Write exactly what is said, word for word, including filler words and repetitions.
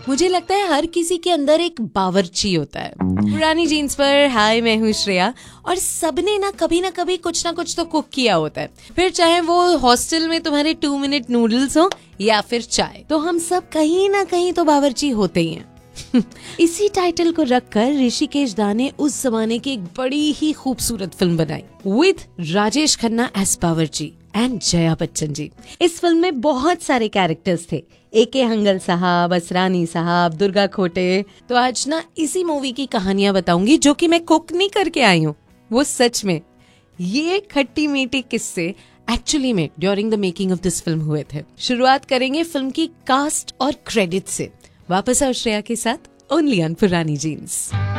मुझे लगता है हर किसी के अंदर एक बावर्ची होता है। पुरानी जीन्स पर हाय, मैं हूँ श्रेया, और सबने ना कभी ना कभी कुछ ना कुछ तो कुक किया होता है, फिर चाहे वो हॉस्टल में तुम्हारे टू मिनट नूडल्स हो या फिर चाय, तो हम सब कहीं ना कहीं तो बावर्ची होते ही हैं। इसी टाइटल को रखकर ऋषिकेश दा ने उस जमाने की एक बड़ी ही खूबसूरत फिल्म बनाई विद राजेश खन्ना एज बावर्ची एंड जया बच्चन जी। इस फिल्म में बहुत सारे कैरेक्टर्स थे, ए के हंगल साहब, असरानी साहब, दुर्गा खोटे। तो आज ना इसी मूवी की कहानियां बताऊंगी जो कि मैं कुक नहीं करके आई हूँ, वो सच में ये खट्टी मीठी किस्से एक्चुअली में during the making of this film हुए थे। शुरुआत करेंगे फिल्म की कास्ट और क्रेडिट से। वापस आओ श्रेया के साथ ओनली ऑन पुरानी जीन्स।